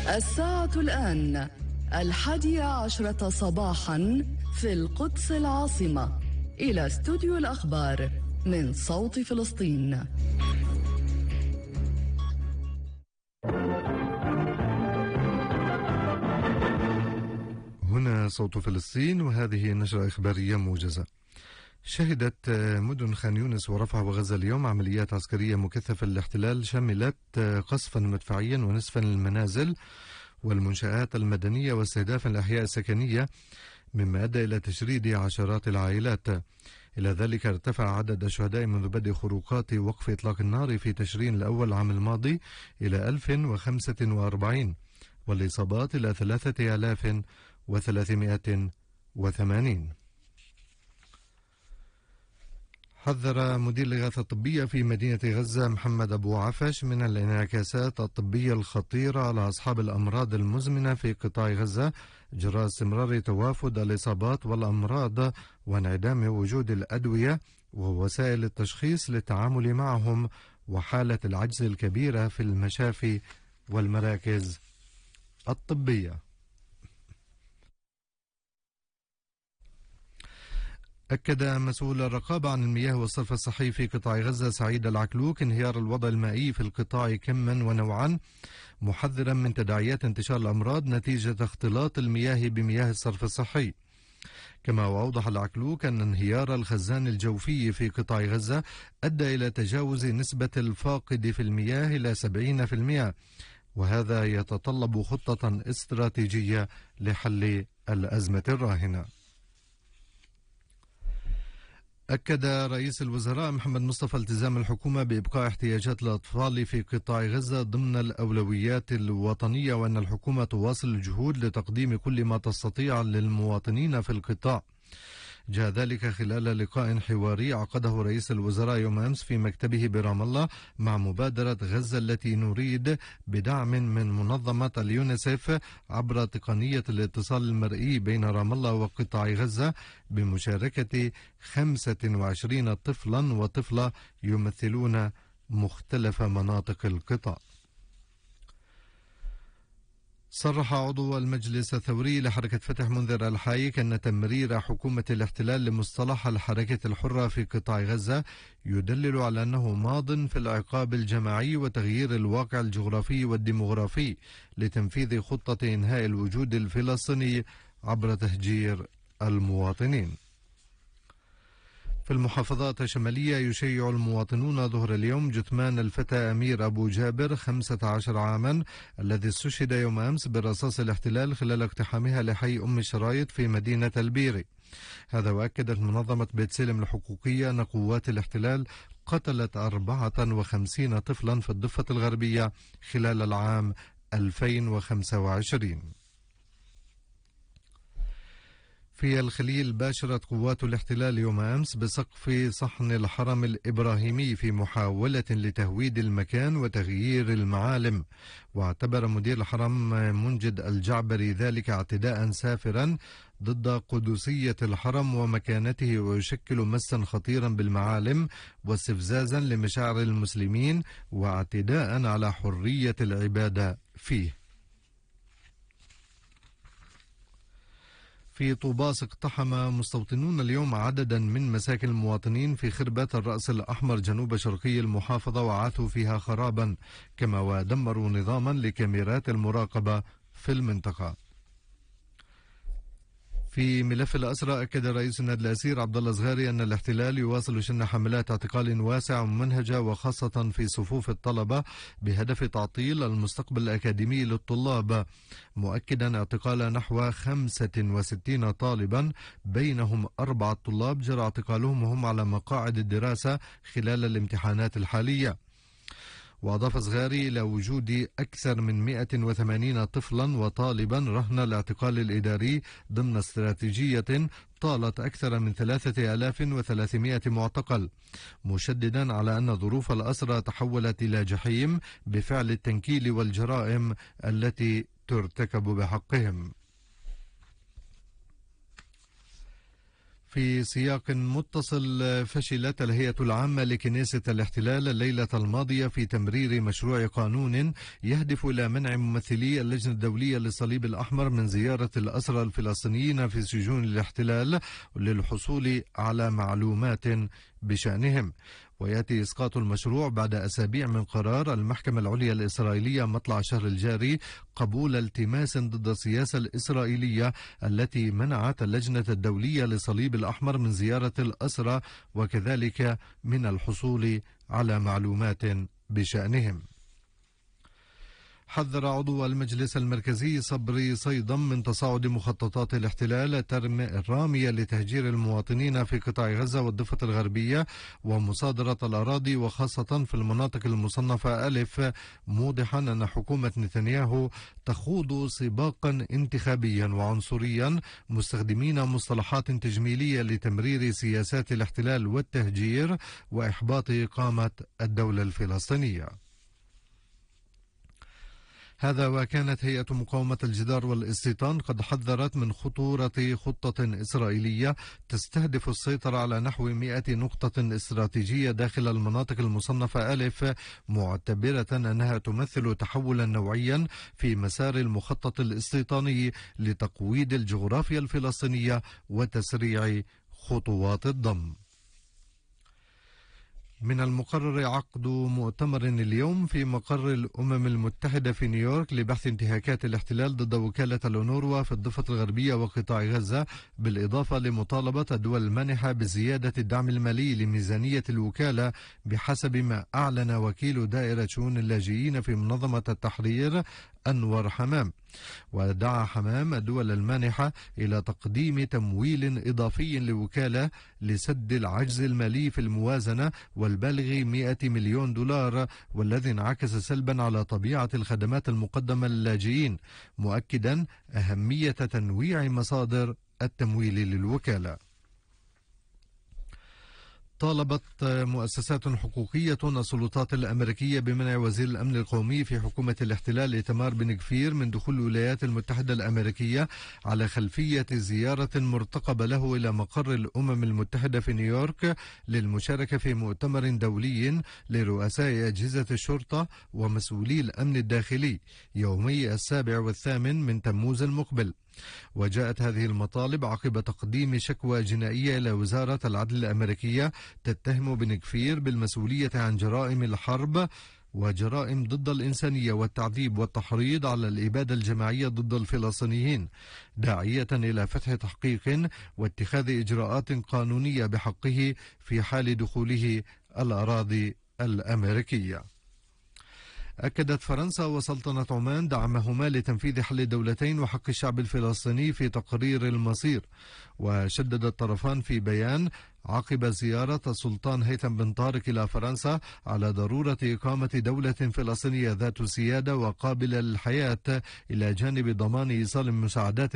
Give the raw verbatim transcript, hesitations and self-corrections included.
الساعة الآن الحادية عشرة صباحا في القدس العاصمة. إلى استوديو الأخبار من صوت فلسطين. هنا صوت فلسطين، وهذه نشرة إخبارية موجزة. شهدت مدن خان يونس ورفح وغزة اليوم عمليات عسكرية مكثفة للاحتلال شملت قصفا مدفعيا ونسفا للمنازل والمنشآت المدنية واستهدافا الأحياء السكنية، مما أدى إلى تشريد عشرات العائلات. إلى ذلك ارتفع عدد الشهداء منذ بدء خروقات وقف إطلاق النار في تشرين الأول العام الماضي إلى ألف وخمسة وأربعين، والإصابات إلى ثلاثة آلاف وثلاثمائة وثمانين. حذر مدير الإغاثة الطبية في مدينة غزة محمد أبو عفش من الانعكاسات الطبية الخطيرة على أصحاب الأمراض المزمنة في قطاع غزة جراء استمرار توافد الإصابات والأمراض وانعدام وجود الأدوية ووسائل التشخيص للتعامل معهم، وحالة العجز الكبيرة في المشافي والمراكز الطبية. أكد مسؤول الرقابة عن المياه والصرف الصحي في قطاع غزة سعيد العكلوك انهيار الوضع المائي في القطاع كما ونوعا، محذرا من تداعيات انتشار الأمراض نتيجة اختلاط المياه بمياه الصرف الصحي. كما وأوضح العكلوك أن انهيار الخزان الجوفي في قطاع غزة أدى إلى تجاوز نسبة الفاقد في المياه إلى سبعين بالمئة، وهذا يتطلب خطة استراتيجية لحل الأزمة الراهنة. أكد رئيس الوزراء محمد مصطفى التزام الحكومة بإبقاء احتياجات الأطفال في قطاع غزة ضمن الأولويات الوطنية، وأن الحكومة تواصل الجهود لتقديم كل ما تستطيع للمواطنين في القطاع. جاء ذلك خلال لقاء حواري عقده رئيس الوزراء يوم أمس في مكتبه برام الله مع مبادرة غزة التي نريد بدعم من منظمة اليونيسف عبر تقنية الاتصال المرئي بين رام الله وقطاع غزة بمشاركة خمسة وعشرين طفلا وطفلة يمثلون مختلف مناطق القطاع. صرح عضو المجلس الثوري لحركة فتح منذر الحايك أن تمرير حكومة الاحتلال لمصطلح الحركة الحرة في قطاع غزة يدلل على أنه ماض في العقاب الجماعي وتغيير الواقع الجغرافي والديمغرافي لتنفيذ خطة إنهاء الوجود الفلسطيني عبر تهجير المواطنين. في المحافظات الشمالية يشيع المواطنون ظهر اليوم جثمان الفتى أمير أبو جابر خمسة عشر عاما الذي استشهد يوم أمس برصاص الاحتلال خلال اقتحامها لحي أم الشرايط في مدينة البيري. هذا وأكدت منظمة بيت سلم الحقوقية أن قوات الاحتلال قتلت أربعة وخمسين طفلا في الضفة الغربية خلال العام ألفين وخمسة وعشرين. في الخليل باشرت قوات الاحتلال يوم أمس بسقف صحن الحرم الإبراهيمي في محاولة لتهويد المكان وتغيير المعالم، واعتبر مدير الحرم منجد الجعبري ذلك اعتداء سافرا ضد قدسية الحرم ومكانته، ويشكل مسا خطيرا بالمعالم واستفزازا لمشاعر المسلمين واعتداء على حرية العبادة فيه. في طوباس اقتحم مستوطنون اليوم عددا من مساكن المواطنين في خربة الرأس الأحمر جنوب شرقي المحافظة وعاثوا فيها خرابا، كما ودمروا نظاما لكاميرات المراقبة في المنطقة. في ملف الأسرى أكد رئيس النادي الأسير عبد الله الصغاري أن الاحتلال يواصل شن حملات اعتقال واسعة وممنهجة وخاصة في صفوف الطلبة بهدف تعطيل المستقبل الأكاديمي للطلاب، مؤكدا اعتقال نحو خمسة وستين طالبا بينهم أربعة طلاب جرى اعتقالهم وهم على مقاعد الدراسة خلال الامتحانات الحالية. وأضاف صغاري إلى وجود أكثر من مئة وثمانين طفلا وطالبا رهن الاعتقال الإداري ضمن استراتيجية طالت أكثر من ثلاثة آلاف وثلاثمائة معتقل، مشددا على أن ظروف الأسرى تحولت إلى جحيم بفعل التنكيل والجرائم التي ترتكب بحقهم. في سياق متصل، فشلت الهيئة العامة لكنيسة الاحتلال الليلة الماضية في تمرير مشروع قانون يهدف إلى منع ممثلي اللجنة الدولية للصليب الأحمر من زيارة الأسرى الفلسطينيين في سجون الاحتلال للحصول على معلومات بشأنهم. ويأتي إسقاط المشروع بعد أسابيع من قرار المحكمة العليا الإسرائيلية مطلع الشهر الجاري قبول التماس ضد السياسة الإسرائيلية التي منعت اللجنة الدولية للصليب الأحمر من زيارة الأسرى وكذلك من الحصول على معلومات بشأنهم. حذر عضو المجلس المركزي صبري صيدم من تصاعد مخططات الاحتلال الرامية لتهجير المواطنين في قطاع غزة والضفة الغربية ومصادرة الأراضي وخاصة في المناطق المصنفة ألف، موضحا أن حكومة نتنياهو تخوض سباقا انتخابيا وعنصريا مستخدمين مصطلحات تجميلية لتمرير سياسات الاحتلال والتهجير وإحباط إقامة الدولة الفلسطينية. هذا وكانت هيئة مقاومة الجدار والاستيطان قد حذرت من خطورة خطة إسرائيلية تستهدف السيطرة على نحو مئة نقطة استراتيجية داخل المناطق المصنفة ألف، معتبرة أنها تمثل تحولا نوعيا في مسار المخطط الاستيطاني لتقويض الجغرافيا الفلسطينية وتسريع خطوات الضم. من المقرر عقد مؤتمر اليوم في مقر الأمم المتحدة في نيويورك لبحث انتهاكات الاحتلال ضد وكالة الأونروا في الضفة الغربية وقطاع غزة، بالإضافة لمطالبة الدول المانحة بزيادة الدعم المالي لميزانية الوكالة بحسب ما أعلن وكيل دائرة شؤون اللاجئين في منظمة التحرير أنور حمام. ودعا حمام الدول المانحة إلى تقديم تمويل إضافي لوكالة لسد العجز المالي في الموازنة والبالغ مئة مليون دولار، والذي انعكس سلبا على طبيعة الخدمات المقدمة للاجئين، مؤكدا أهمية تنويع مصادر التمويل للوكالة. طالبت مؤسسات حقوقية السلطات الأمريكية بمنع وزير الأمن القومي في حكومة الاحتلال إيتمار بن غفير من دخول الولايات المتحدة الأمريكية على خلفية زيارة مرتقبة له إلى مقر الأمم المتحدة في نيويورك للمشاركة في مؤتمر دولي لرؤساء أجهزة الشرطة ومسؤولي الأمن الداخلي يومي السابع والثامن من تموز المقبل. وجاءت هذه المطالب عقب تقديم شكوى جنائية إلى وزارة العدل الأمريكية تتهم بن غفير بالمسؤولية عن جرائم الحرب وجرائم ضد الإنسانية والتعذيب والتحريض على الإبادة الجماعية ضد الفلسطينيين، داعية إلى فتح تحقيق واتخاذ إجراءات قانونية بحقه في حال دخوله الأراضي الأمريكية. أكدت فرنسا وسلطنة عمان دعمهما لتنفيذ حل الدولتين وحق الشعب الفلسطيني في تقرير المصير. وشدد الطرفان في بيان عقب زيارة السلطان هيثم بن طارق إلى فرنسا على ضرورة إقامة دولة فلسطينية ذات سيادة وقابلة للحياة إلى جانب ضمان إيصال المساعدات